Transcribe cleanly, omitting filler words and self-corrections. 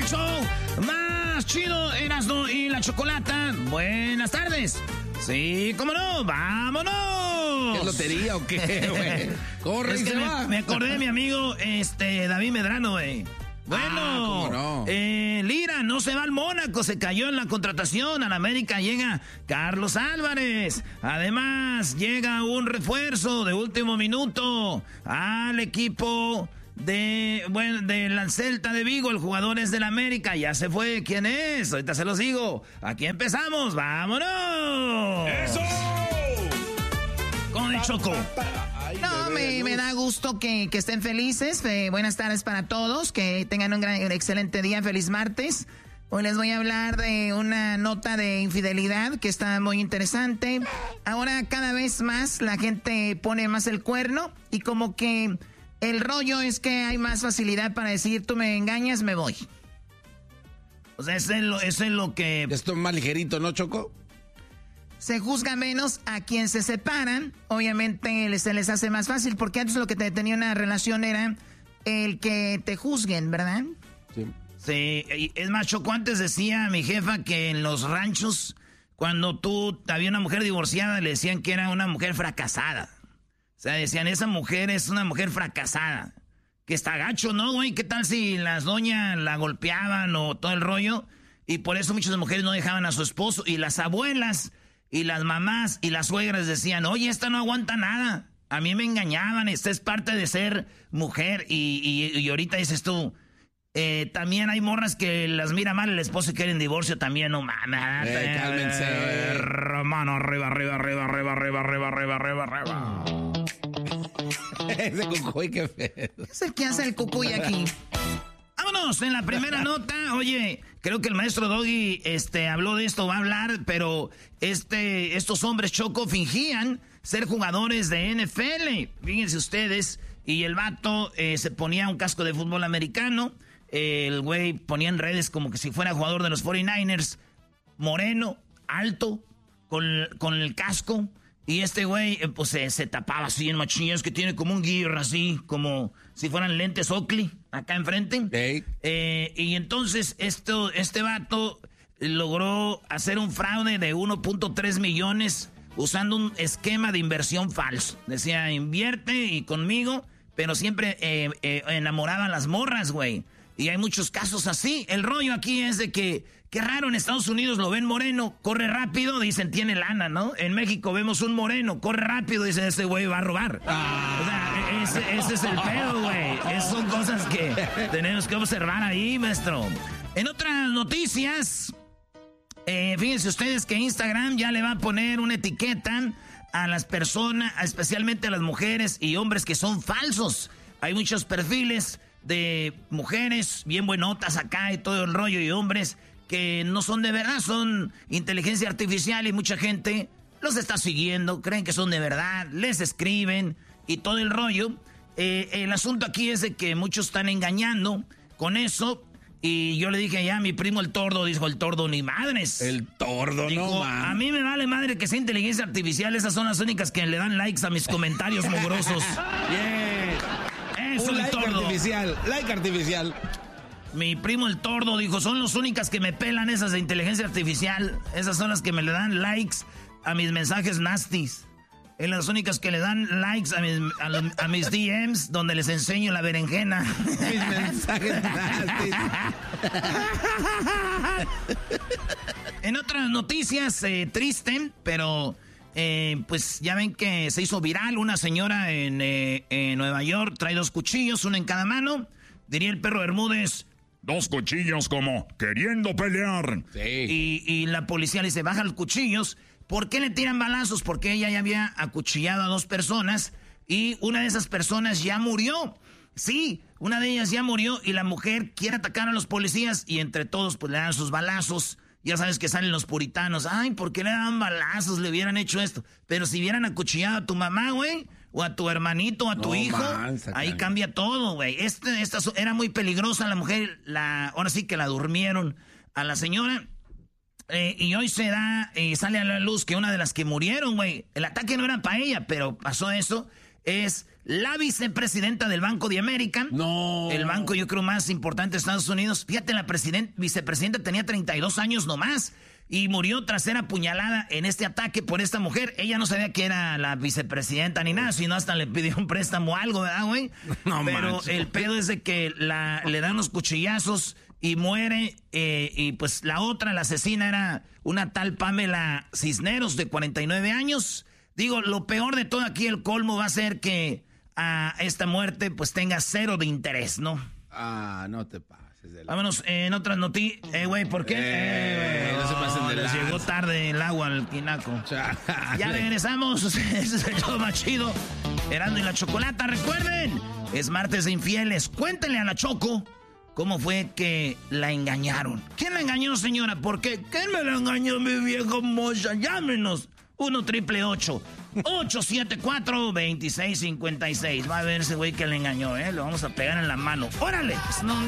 show más chido, Erasmo y la Chocolata. Buenas tardes. Sí, cómo no, vámonos. ¿Es lotería o qué, güey? Corre es y que se va. Me acordé de mi amigo, David Medrano, güey. Bueno, ¿cómo no? Lira no se va al Mónaco, se cayó en la contratación. A la América llega Carlos Álvarez. Además, llega un refuerzo de último minuto al equipo de la Celta de Vigo. El jugador es del América, ya se fue. ¿Quién es? Ahorita se los digo. Aquí empezamos, ¡vámonos! ¡Eso! Con el Choco. No, me da gusto que estén felices. Buenas tardes para todos. Que tengan un excelente día. Feliz martes. Hoy les voy a hablar de una nota de infidelidad que está muy interesante. Ahora cada vez más la gente pone más el cuerno y como que el rollo es que hay más facilidad para decir tú me engañas, me voy. O sea, eso es lo que... Esto es más ligerito, ¿no, Choco? Se juzga menos a quien se separan. Obviamente se les hace más fácil porque antes lo que te tenía una relación era el que te juzguen, ¿verdad? Sí. Sí, es más, Choco, antes decía mi jefa que en los ranchos, cuando había una mujer divorciada, le decían que era una mujer fracasada. O sea, decían, esa mujer es una mujer fracasada. Que está gacho, ¿no, güey? ¿Qué tal si las doñas la golpeaban o todo el rollo? Y por eso muchas mujeres no dejaban a su esposo. Y las abuelas y las mamás y las suegras decían, oye, esta no aguanta nada. A mí me engañaban, esta es parte de ser mujer. Y ahorita dices tú, también hay morras que las mira mal el esposo y quieren divorcio también, no mames. Cálmense. Mano arriba, arriba, arriba, arriba, arriba, arriba, arriba, arriba, arriba. Ese cucuy, qué feo. Es el que hace el cucuy aquí. Vámonos, en la primera nota, oye, creo que el maestro Doggy habló de esto, va a hablar, pero estos hombres, Choco, fingían ser jugadores de NFL, fíjense ustedes, y el vato se ponía un casco de fútbol americano, el güey ponía en redes como que si fuera jugador de los 49ers, moreno, alto, con el casco. Y este güey, pues se tapaba así en machillas, que tiene como un gear así, como si fueran lentes Oakley, acá enfrente. Hey. Y entonces este vato logró hacer un fraude de 1.3 millones usando un esquema de inversión falso. Decía, invierte y conmigo, pero siempre enamoraba a las morras, güey. Y hay muchos casos así. El rollo aquí es de que, qué raro, en Estados Unidos lo ven moreno, corre rápido, dicen, tiene lana, ¿no? En México vemos un moreno, corre rápido, dicen, ese güey va a robar. O sea, ese es el pedo, güey. Esas son cosas que tenemos que observar ahí, maestro. En otras noticias, fíjense ustedes que Instagram ya le va a poner una etiqueta a las personas, especialmente a las mujeres y hombres que son falsos. Hay muchos perfiles de mujeres bien buenotas acá y todo el rollo, y hombres que no son de verdad, son inteligencia artificial, y mucha gente los está siguiendo, creen que son de verdad, les escriben y todo el rollo. El asunto aquí es de que muchos están engañando con eso, y yo le dije ya a mi primo el Tordo, dijo el Tordo, ni madres. El Tordo, dijo, no, man. A mí me vale madre que sea inteligencia artificial, esas son las únicas que le dan likes a mis comentarios mugrosos. Yeah. Eso, un el Tordo. like artificial. Mi primo el Tordo dijo, son las únicas que me pelan esas de inteligencia artificial. Esas son las que me le dan likes a mis mensajes nasties. Es las únicas que le dan likes a mis DMs donde les enseño la berenjena. Mis mensajes nasties. En otras noticias, triste, pero... pues ya ven que se hizo viral una señora en Nueva York, trae 2 cuchillos, uno en cada mano. Diría el perro Bermúdez, 2 cuchillos como queriendo pelear. Sí. Y la policía le dice, baja los cuchillos. ¿Por qué le tiran balazos? Porque ella ya había acuchillado a 2 personas y una de esas personas ya murió. Sí, una de ellas ya murió y la mujer quiere atacar a los policías y entre todos pues le dan sus balazos. Ya sabes que salen los puritanos. Ay, ¿por qué le dan balazos? Le hubieran hecho esto. Pero si hubieran acuchillado a tu mamá, güey, o a tu hermanito, o a tu hijo, ahí cambia todo, güey. Esta era muy peligrosa la mujer. Ahora sí que la durmieron a la señora. Y hoy sale a la luz que una de las que murieron, güey, el ataque no era para ella, pero pasó eso. es la vicepresidenta del Banco de América. No. El banco, yo creo, más importante de Estados Unidos. Fíjate, la vicepresidenta tenía 32 años nomás y murió tras ser apuñalada en este ataque por esta mujer. Ella no sabía que era la vicepresidenta ni nada, sino hasta le pidió un préstamo o algo, ¿verdad, güey? No, pero manches. el pedo es de que le dan unos cuchillazos y muere. Y pues la otra, la asesina, era una tal Pamela Cisneros, de 49 años. Digo, lo peor de todo aquí, el colmo, va a ser que a esta muerte pues tenga 0 de interés, ¿no? Ah, no te pases de la... Vámonos en otras noticias. Güey, ¿por qué? no se pasen de les lanza. llegó tarde el agua al tinaco. Chale. Ya regresamos. Ese es el show más chido. Erasmo y la Chocolata. Recuerden, es martes de infieles. Cuéntenle a la Choco cómo fue que la engañaron. ¿Quién la engañó, señora? ¿Por qué? ¿Quién me la engañó, mi viejo mocha? Llámenos. 1-888-874-2656. Va a ver ese güey que le engañó, ¿eh? Lo vamos a pegar en la mano. ¡Órale! No,